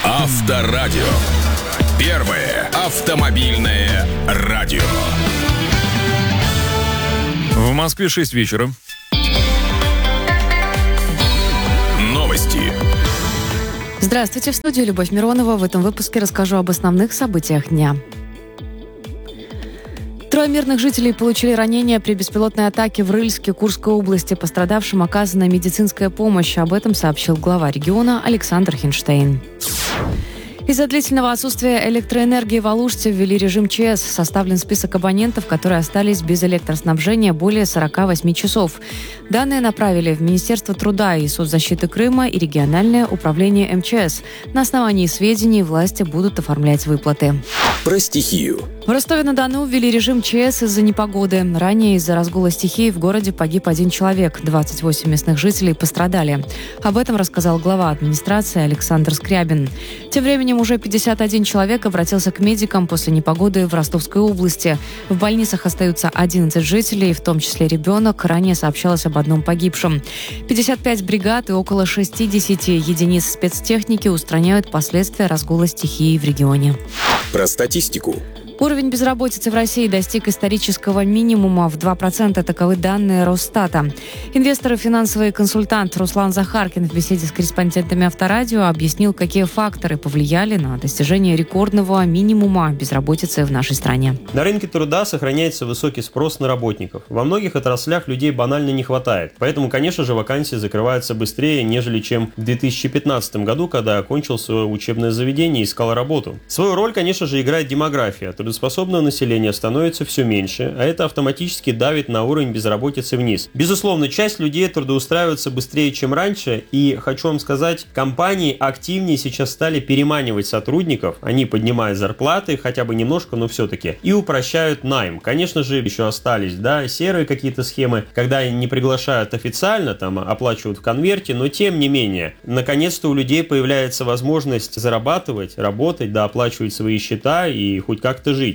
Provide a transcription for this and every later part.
Авторадио. Первое автомобильное радио. В Москве 6 вечера. Новости. Здравствуйте, в студии Любовь Миронова. В этом выпуске расскажу об основных событиях дня. 3 мирных жителей получили ранения при беспилотной атаке в Рыльске Курской области. Пострадавшим оказана медицинская помощь. Об этом сообщил глава региона Александр Хинштейн. Из-за длительного отсутствия электроэнергии в Алуште ввели режим ЧС. Составлен список абонентов, которые остались без электроснабжения более 48 часов. Данные направили в Министерство труда и соцзащиты Крыма и региональное управление МЧС. На основании сведений власти будут оформлять выплаты. Про стихию. В Ростове-на-Дону ввели режим ЧС из-за непогоды. Ранее из-за разгула стихии в городе погиб 1 человек. 28 местных жителей пострадали. Об этом рассказал глава администрации Александр Скрябин. Тем временем уже 51 человек обратился к медикам после непогоды в Ростовской области. В больницах остаются 11 жителей, в том числе ребенок. Ранее сообщалось об одном погибшем. 55 бригад и около 60 единиц спецтехники устраняют последствия разгула стихии в регионе. Про статистику. Уровень безработицы в России достиг исторического минимума в 2%. Таковы данные Росстата. Инвестор и финансовый консультант Руслан Захаркин в беседе с корреспондентами Авторадио объяснил, какие факторы повлияли на достижение рекордного минимума безработицы в нашей стране. На рынке труда сохраняется высокий спрос на работников. Во многих отраслях людей банально не хватает. Поэтому, конечно же, вакансии закрываются быстрее, нежели чем в 2015 году, когда окончил свое учебное заведение и искал работу. Свою роль, конечно же, играет демография. Трудоспособного населения становится все меньше, а это автоматически давит на уровень безработицы вниз. Безусловно, часть людей трудоустраивается быстрее, чем раньше, и хочу вам сказать, компании активнее сейчас стали переманивать сотрудников, они поднимают зарплаты, хотя бы немножко, но все-таки, и упрощают найм. Конечно же, еще остались, серые какие-то схемы, когда не приглашают официально, оплачивают в конверте, но тем не менее, наконец-то у людей появляется возможность зарабатывать, работать, оплачивать свои счета и хоть как-то жить.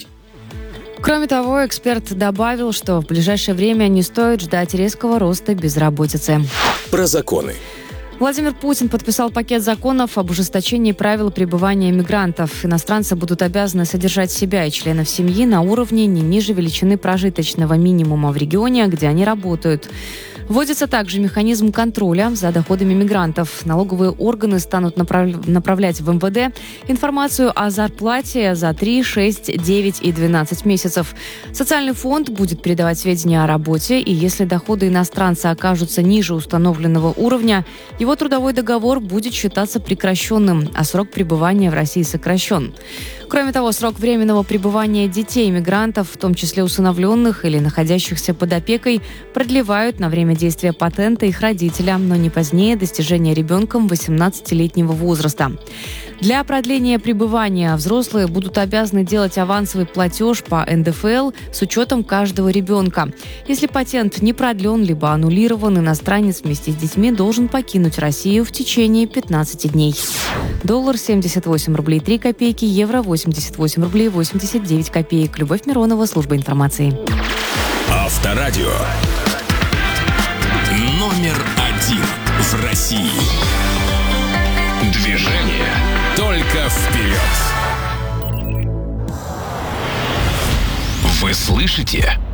Кроме того, эксперт добавил, что в ближайшее время не стоит ждать резкого роста безработицы. Про законы. Владимир Путин подписал пакет законов об ужесточении правил пребывания мигрантов. Иностранцы будут обязаны содержать себя и членов семьи на уровне не ниже величины прожиточного минимума в регионе, где они работают. Вводится также механизм контроля за доходами мигрантов. Налоговые органы станут направлять в МВД информацию о зарплате за 3, 6, 9 и 12 месяцев. Социальный фонд будет передавать сведения о работе, и если доходы иностранца окажутся ниже установленного уровня, его трудовой договор будет считаться прекращенным, а срок пребывания в России сокращен. Кроме того, срок временного пребывания детей мигрантов, в том числе усыновленных или находящихся под опекой, продлевают на время действия патента их родителя, но не позднее достижения ребенком 18-летнего возраста. Для продления пребывания взрослые будут обязаны делать авансовый платеж по НДФЛ с учетом каждого ребенка. Если патент не продлен либо аннулирован, иностранец вместе с детьми должен покинуть Россию в течение 15 дней. Доллар 78 рублей 3 копейки, евро 88 рублей 89 копеек. Любовь Миронова, служба информации. Авторадио. Номер 1 в России. Движение только вперед. Вы слышите?